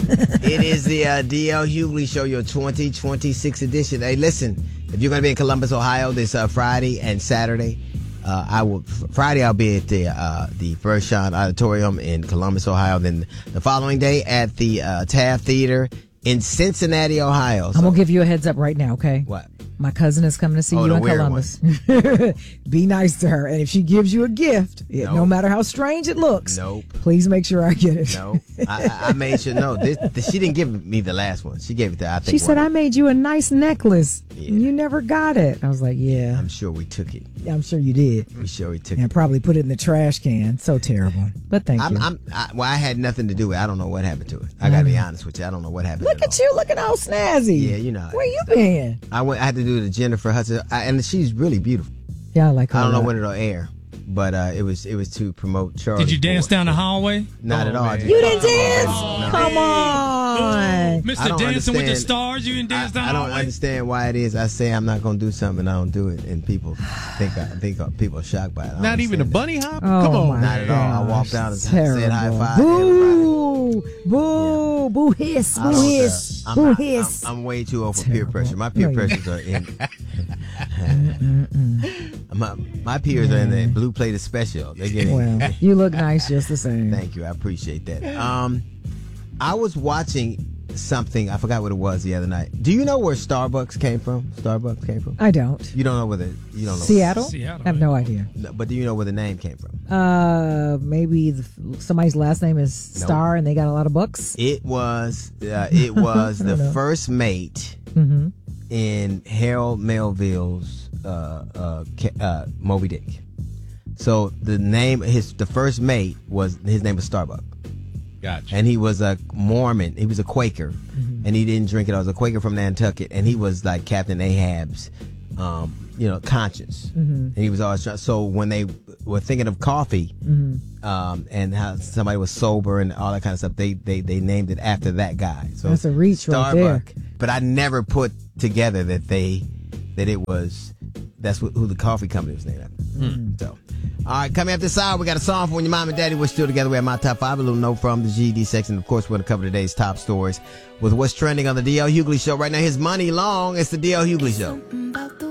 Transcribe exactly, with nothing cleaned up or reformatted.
It is the uh, D L Hughley Show, your twenty twenty-six edition. Hey, listen, if you're going to be in Columbus, Ohio this uh, Friday and Saturday, uh, I will. Friday I'll be at the uh, the First Shot Auditorium in Columbus, Ohio. Then the following day at the uh, Taft Theater in Cincinnati, Ohio. So, I'm gonna give you a heads up right now, okay? What? My cousin is coming to see oh, you in Columbus. Be nice to her. And if she gives you a gift, it, nope. no matter how strange it looks, nope. please make sure I get it. No, I, I made sure. No, this, this, she didn't give me the last one. She gave it to, I think. She said, one. I made you a nice necklace. Yeah. And you never got it. I was like, yeah. I'm sure we took it. Yeah, I'm sure you did. We sure we took and it. probably put it in the trash can. So terrible. But thank I'm, you. I'm, I, well, I had nothing to do with it. I don't know what happened to it. I got to be honest with you. I don't know what happened. Look at, at you looking all snazzy. Yeah, you know. Where you been? I went. I had to do the Jennifer Hudson, I, and she's really beautiful. Yeah, I like her. I don't know lot. when it'll air, but uh, it was it was to promote Charlie. Did you dance Ford. down the hallway? Not oh, at all. Man. You didn't dance? No. Come on. Mister I don't Dancing with the understand. Stars, you didn't dance I, down I the don't hallway? understand why it is. I say I'm not going to do something and I don't do it, and people think I think uh, people are shocked by it. I don't Not even a understand bunny hop? Oh, Come on. my Not at all. I gosh, walked out and terrible. said high five. Boo! Boo! Boo hiss! I Boo don't, hiss! uh, I'm, Boo not- hiss! I'm, I'm way too old for peer Terrible. pressure. My peer No, you- pressures are in. my, my peers are in the blue plated special. They're getting. Well, you look nice just the same. Thank you. I appreciate that. Um, I was watching something. I forgot what it was the other night. Do you know where Starbucks came from? Starbucks came from. I don't. You don't know where the you don't know. Seattle? Seattle, I have no idea. No, but do you know where the name came from? Uh, maybe the, somebody's last name is Star and they got a lot of books. It was. Uh, it was I the don't know. first mate Mm-hmm. in Harold Melville's uh, uh, ca- uh, Moby Dick. So the name his the first mate was his name was Starbuck. Gotcha. And he was a Mormon. He was a Quaker, Mm-hmm. and he didn't drink it. I was a Quaker from Nantucket, and he was like Captain Ahab's, um, you know, conscience. Mm-hmm. And he was always trying. So when they were thinking of coffee, Mm-hmm. um, and how somebody was sober and all that kind of stuff, they they, they named it after that guy. So That's a reach right Starbuck. there. But I never put together that they that it was that's what, who the coffee company was named after. Mm-hmm. So. All right, coming up this hour, we got a song for when your mom and daddy were still together. We have my top five, a little note from the G D section. Of course, we're going to cover today's top stories with what's trending on the D L Hughley Show. Right now, here's Money Long. It's the D L Hughley Show.